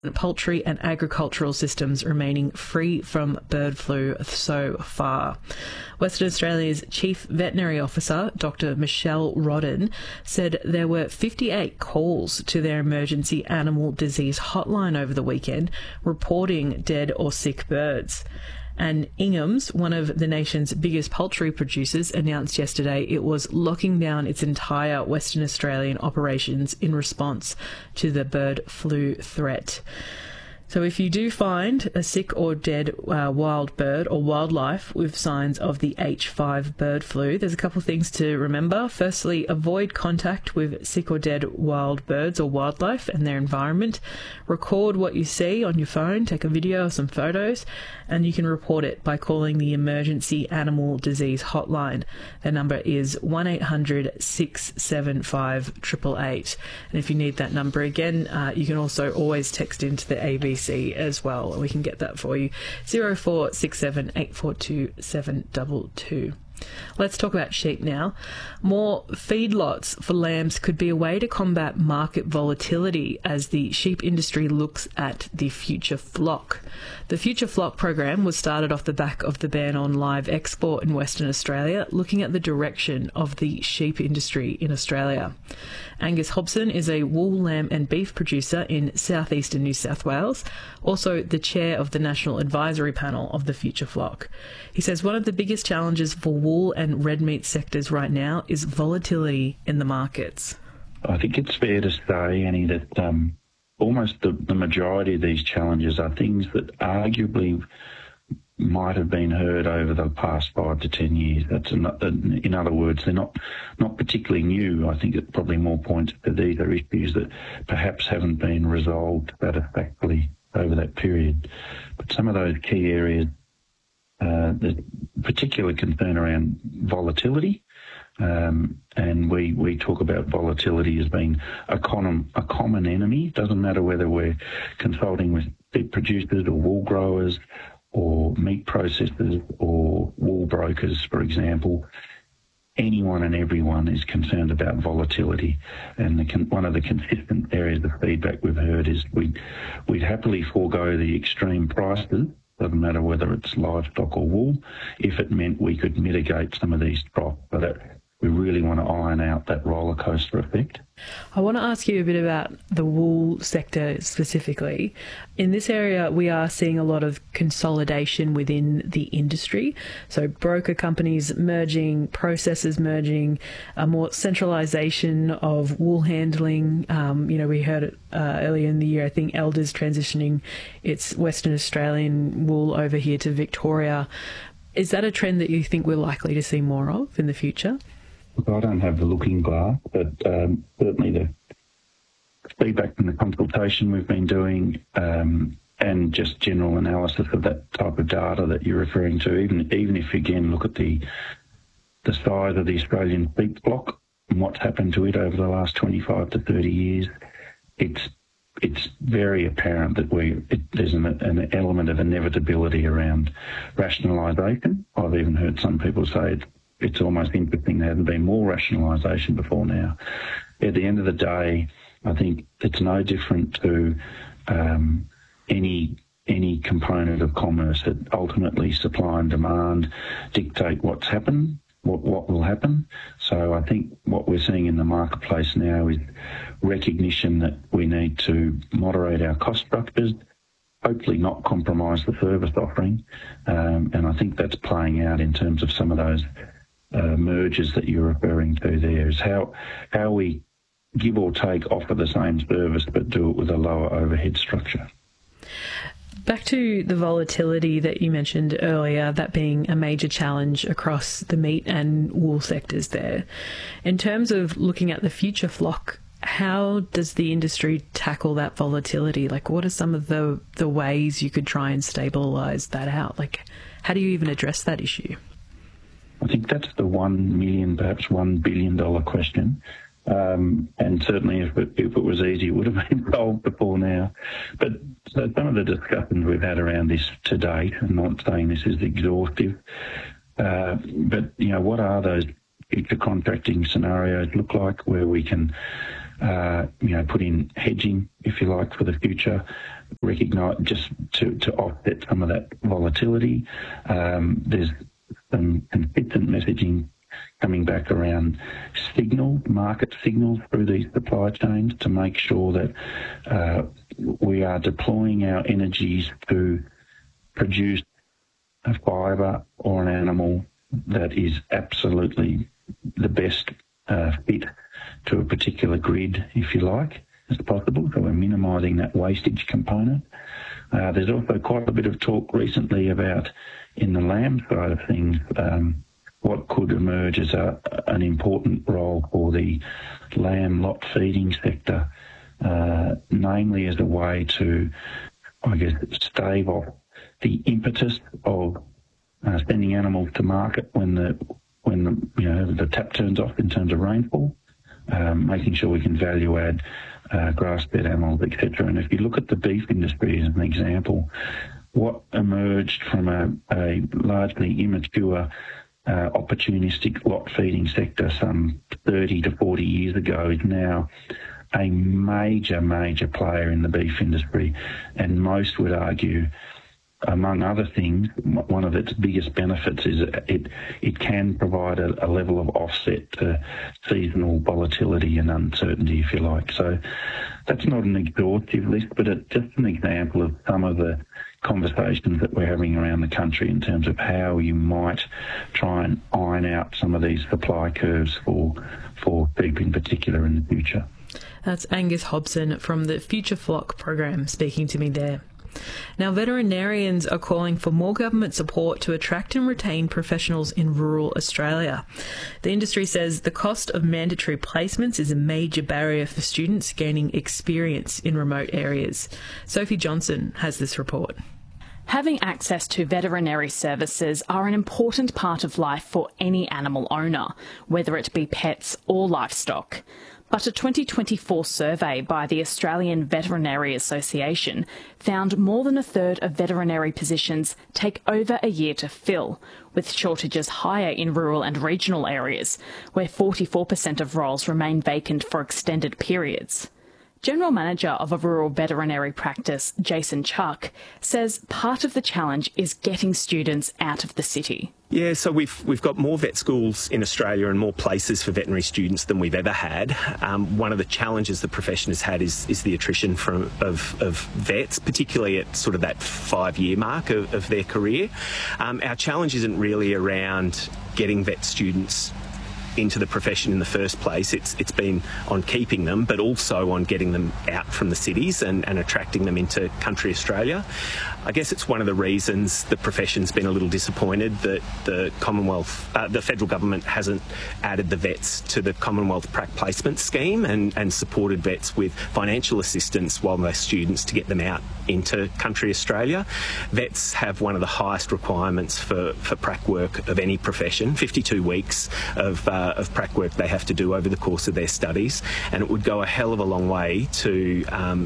poultry and agricultural systems remaining free from bird flu so far. Western Australia's Chief Veterinary Officer, Dr. Michelle Rodden, said there were 58 calls to their emergency animal disease hotline over the weekend reporting dead or sick birds. And Ingham's, one of the nation's biggest poultry producers, announced yesterday it was locking down its entire Western Australian operations in response to the bird flu threat. So if you do find a sick or dead wild bird or wildlife with signs of the H5 bird flu, there's a couple of things to remember. Firstly, avoid contact with sick or dead wild birds or wildlife and their environment. Record what you see on your phone, take a video or some photos, and you can report it by calling the Emergency Animal Disease Hotline. Their number is 1800 675 888. And if you need that number again, you can also always text into the ABC as well, and we can get that for you. 0467 842 722. Let's talk about sheep now. More feedlots for lambs could be a way to combat market volatility as the sheep industry looks at the Future Flock. The Future Flock program was started off the back of the ban on live export in Western Australia, looking at the direction of the sheep industry in Australia. Angus Hobson is a wool, lamb and beef producer in southeastern New South Wales, also the chair of the National Advisory Panel of the Future Flock. He says one of the biggest challenges for wool and red meat sectors right now is volatility in the markets. I think it's fair to say, Annie, that almost the majority of these challenges are things that arguably might have been heard over the past 5 to 10 years. In other words, they're not particularly new. I think it probably more points to these are issues that perhaps haven't been resolved satisfactorily over that period. But some of those key areas, the particular concern around volatility, and we talk about volatility as being a common enemy. It doesn't matter whether we're consulting with beef producers or wool growers or meat processors or wool brokers, for example. Anyone and everyone is concerned about volatility, and one of the consistent areas of feedback we've heard is we'd happily forego the extreme prices, doesn't matter whether it's livestock or wool, if it meant we could mitigate some of these drops. But we really want to iron out that roller coaster effect. I want to ask you a bit about the wool sector specifically. In this area, we are seeing a lot of consolidation within the industry. So broker companies merging, processors merging, a more centralisation of wool handling. We heard it earlier in the year, I think Elders transitioning its Western Australian wool over here to Victoria. Is that a trend that you think we're likely to see more of in the future? I don't have the looking glass, but certainly the feedback from the consultation we've been doing and just general analysis of that type of data that you're referring to, even if you again look at the size of the Australian sheep flock and what's happened to it over the last 25 to 30 years, it's very apparent that there's an element of inevitability around rationalisation. I've even heard some people say it's almost interesting there hasn't been more rationalisation before now. At the end of the day, I think it's no different to any component of commerce that ultimately supply and demand dictate what will happen. So I think what we're seeing in the marketplace now is recognition that we need to moderate our cost structures, hopefully not compromise the service offering, and I think that's playing out in terms of some of those mergers that you're referring to there, is how we give or take offer the same service but do it with a lower overhead structure. Back to the volatility that you mentioned earlier, that being a major challenge across the meat and wool sectors there. In terms of looking at the Future Flock, how does the industry tackle that volatility? Like, what are some of the ways you could try and stabilise that out? Like, how do you even address that issue? I think that's the $1 million, perhaps $1 billion question. And certainly if it was easy, it would have been solved before now. But so some of the discussions we've had around this to date, I'm not saying this is exhaustive, but, what are those future contracting scenarios look like where we can put in hedging, if you like, for the future, recognise just to offset some of that volatility. There's some consistent messaging coming back around market signals through these supply chains to make sure that we are deploying our energies to produce a fibre or an animal that is absolutely the best fit to a particular grid, if you like, as possible. So we're minimising that wastage component. There's also quite a bit of talk recently about, in the lamb side of things, what could emerge as an important role for the lamb lot feeding sector, namely as a way to, I guess, stave off the impetus of sending animals to market when the tap turns off in terms of rainfall, making sure we can value add grass-fed animals, etc. And if you look at the beef industry as an example, what emerged from a largely immature opportunistic lot feeding sector some 30 to 40 years ago is now a major player in the beef industry, and most would argue, among other things, one of its biggest benefits is it can provide a level of offset to seasonal volatility and uncertainty, if you like. So that's not an exhaustive list, but it's just an example of some of the conversations that we're having around the country in terms of how you might try and iron out some of these supply curves for beef in particular in the future. That's Angus Hobson from the Future Flock program speaking to me there. Now, veterinarians are calling for more government support to attract and retain professionals in rural Australia. The industry says the cost of mandatory placements is a major barrier for students gaining experience in remote areas. Sophie Johnson has this report. Having access to veterinary services are an important part of life for any animal owner, whether it be pets or livestock. But a 2024 survey by the Australian Veterinary Association found more than a third of veterinary positions take over a year to fill, with shortages higher in rural and regional areas, where 44% of roles remain vacant for extended periods. General Manager of a rural veterinary practice, Jason Chuck, says part of the challenge is getting students out of the city. Yeah, so we've got more vet schools in Australia and more places for veterinary students than we've ever had. One of the challenges the profession has had is the attrition of vets, particularly at sort of that 5-year mark of their career. Our challenge isn't really around getting vet students into the profession in the first place. It's been on keeping them, but also on getting them out from the cities and attracting them into country Australia. I guess it's one of the reasons the profession's been a little disappointed that the federal government hasn't added the vets to the Commonwealth Prac Placement Scheme and supported vets with financial assistance while they're students to get them out into country Australia. Vets have one of the highest requirements for prac work of any profession, 52 weeks of prac work they have to do over the course of their studies, and it would go a hell of a long way to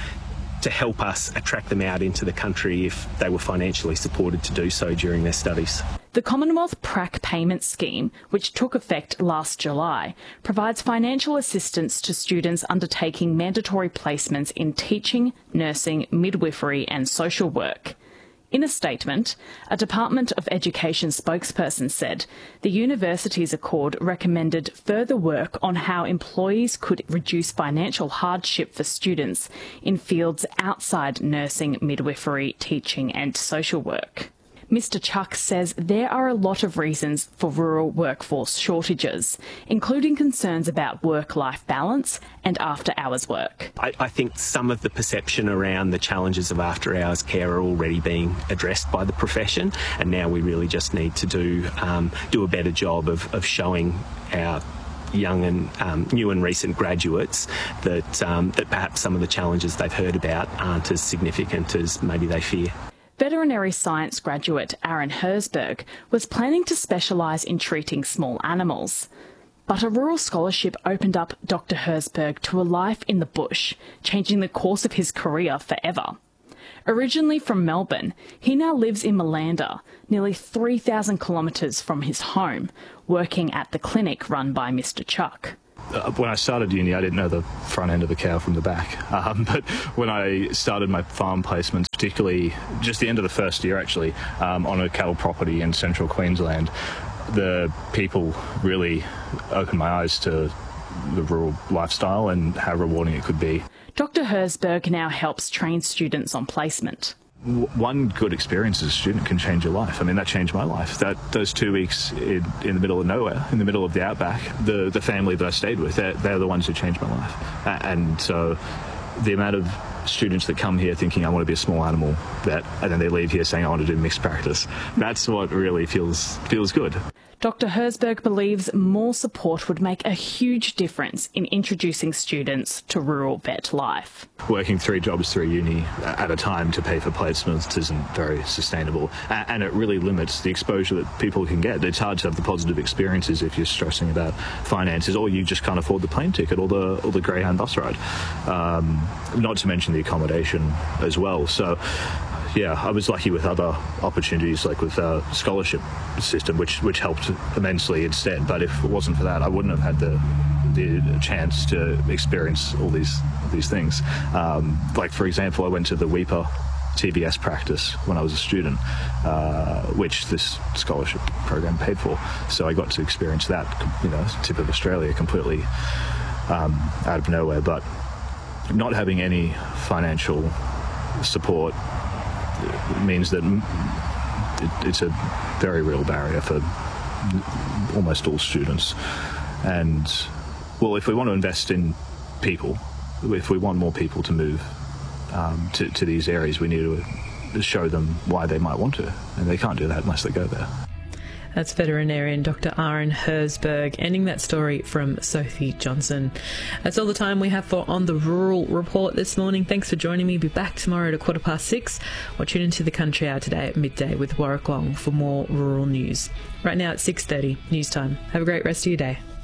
help us attract them out into the country if they were financially supported to do so during their studies. The Commonwealth Prac Payment Scheme, which took effect last July, provides financial assistance to students undertaking mandatory placements in teaching, nursing, midwifery and social work. In a statement, a Department of Education spokesperson said the university's accord recommended further work on how employees could reduce financial hardship for students in fields outside nursing, midwifery, teaching and social work. Mr. Chuck says there are a lot of reasons for rural workforce shortages, including concerns about work-life balance and after-hours work. I think some of the perception around the challenges of after-hours care are already being addressed by the profession, and now we really just need to do a better job of showing our young and new and recent graduates that perhaps some of the challenges they've heard about aren't as significant as maybe they fear. Veterinary science graduate Aaron Herzberg was planning to specialise in treating small animals. But a rural scholarship opened up Dr. Herzberg to a life in the bush, changing the course of his career forever. Originally from Melbourne, he now lives in Malanda, nearly 3,000 kilometres from his home, working at the clinic run by Mr. Chuck. when I started uni, I didn't know the front end of the cow from the back. But when I started my farm placements, particularly just the end of the first year, actually, on a cattle property in central Queensland, the people really opened my eyes to the rural lifestyle and how rewarding it could be. Dr. Herzberg now helps train students on placement. One good experience as a student can change your life. I mean, that changed my life. Those 2 weeks in the middle of nowhere, in the middle of the outback, the family that I stayed with, they're the ones who changed my life. And so the amount of students that come here thinking I want to be a small animal vet, and then they leave here saying I want to do mixed practice, that's what really feels good. Dr. Herzberg believes more support would make a huge difference in introducing students to rural vet life. Working 3 jobs through uni at a time to pay for placements isn't very sustainable, and it really limits the exposure that people can get. It's hard to have the positive experiences if you're stressing about finances, or you just can't afford the plane ticket or the Greyhound bus ride, not to mention the accommodation as well. So yeah, I was lucky with other opportunities, like with a scholarship system, which helped immensely instead. But if it wasn't for that, I wouldn't have had the chance to experience all these things. Like, for example, I went to the Weeper TBS practice when I was a student, which this scholarship program paid for. So I got to experience that, tip of Australia, completely out of nowhere. But not having any financial support means that it's a very real barrier for almost all students. And, well, if we want to invest in people, if we want more people to move to these areas, we need to show them why they might want to, and they can't do that unless they go there. That's veterinarian Dr. Aaron Herzberg, ending that story from Sophie Johnson. That's all the time we have for On the Rural Report this morning. Thanks for joining me. Be back tomorrow at 6:15, or tune into the Country Hour today at midday with Warwick Long for more rural news. Right now it's 6:30, news time. Have a great rest of your day.